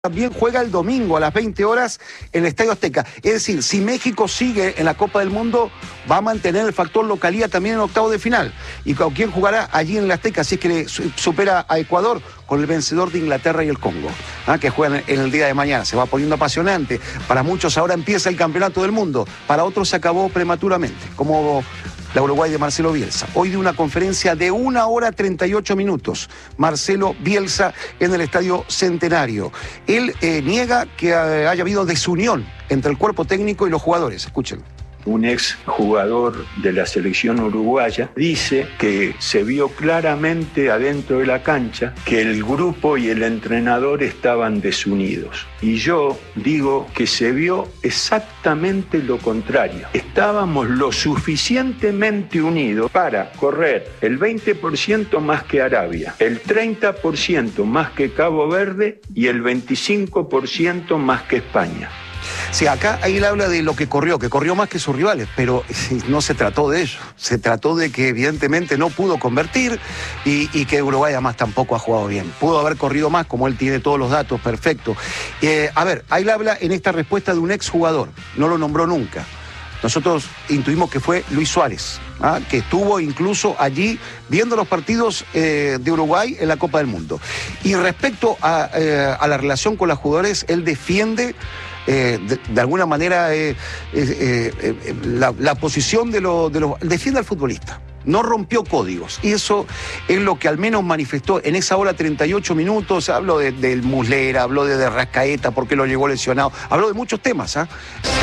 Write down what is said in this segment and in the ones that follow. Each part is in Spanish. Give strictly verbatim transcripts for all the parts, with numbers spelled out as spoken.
También juega el domingo a las veinte horas en el Estadio Azteca. Es decir, si México sigue en la Copa del Mundo, va a mantener el factor localía también en octavo de final. ¿Y con quién jugará allí en el Azteca? Si es que supera a Ecuador, con el vencedor de Inglaterra y el Congo, ¿ah? que juegan en el día de mañana. Se va poniendo apasionante. Para muchos ahora empieza el Campeonato del Mundo. Para otros se acabó prematuramente, como la Uruguay de Marcelo Bielsa. Hoy de una conferencia de una hora treinta y ocho minutos. Marcelo Bielsa en el Estadio Centenario. Él eh, niega que haya habido desunión entre el cuerpo técnico y los jugadores. Escuchen. Un ex jugador de la selección uruguaya dice que se vio claramente adentro de la cancha que el grupo y el entrenador estaban desunidos. Y yo digo que se vio exactamente lo contrario. Estábamos lo suficientemente unidos para correr el veinte por ciento más que Arabia, el treinta por ciento más que Cabo Verde y el veinticinco por ciento más que España. Sí, acá ahí él habla de lo que corrió, que corrió más que sus rivales, pero no se trató de ello. Se trató de que evidentemente no pudo convertir y, y que Uruguay además tampoco ha jugado bien. Pudo haber corrido más, como él tiene todos los datos, perfecto. Eh, a ver, ahí él habla en esta respuesta de un exjugador, no lo nombró nunca. Nosotros intuimos que fue Luis Suárez, ¿ah? que estuvo incluso allí viendo los partidos eh, de Uruguay en la Copa del Mundo. Y respecto a, eh, a la relación con los jugadores, él defiende Eh, de, de alguna manera eh, eh, eh, la, la posición de los... De lo, defiende al futbolista, no rompió códigos, y eso es lo que al menos manifestó en esa hora treinta y ocho minutos. Habló de, del Muslera, habló de, de Rascaeta, porque lo llegó lesionado, habló de muchos temas, ¿ah?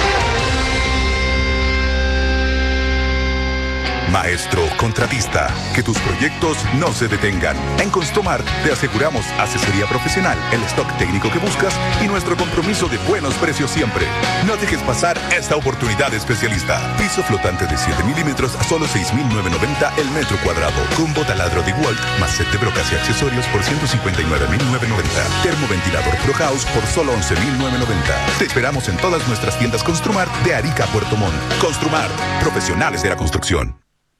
Maestro contratista, que tus proyectos no se detengan. En Construmar te aseguramos asesoría profesional, el stock técnico que buscas y nuestro compromiso de buenos precios siempre. No dejes pasar esta oportunidad especialista. Piso flotante de siete milímetros a solo seis mil novecientos noventa el metro cuadrado. Combo taladro de Walt más set de brocas y accesorios por ciento cincuenta y nueve mil novecientos noventa. Termoventilador Pro House por solo once mil novecientos noventa. Te esperamos en todas nuestras tiendas Construmar de Arica a Puerto Montt. Construmar, profesionales de la construcción.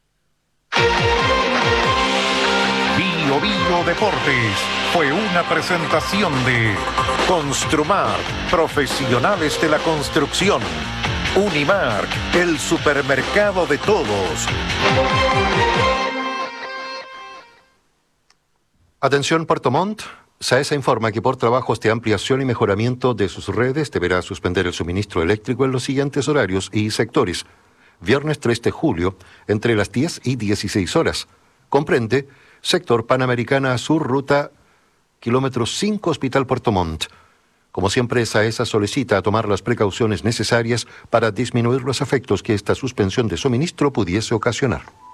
Bio Bio Deportes fue una presentación de Construmar, profesionales de la construcción. Unimark, el supermercado de todos. Atención Puerto Montt. SAESA informa que por trabajos de ampliación y mejoramiento de sus redes deberá suspender el suministro eléctrico en los siguientes horarios y sectores. Viernes tres de julio, entre las diez y dieciséis horas. Comprende sector Panamericana Sur, ruta kilómetro cinco, Hospital Puerto Montt. Como siempre, SAESA solicita tomar las precauciones necesarias para disminuir los efectos que esta suspensión de suministro pudiese ocasionar.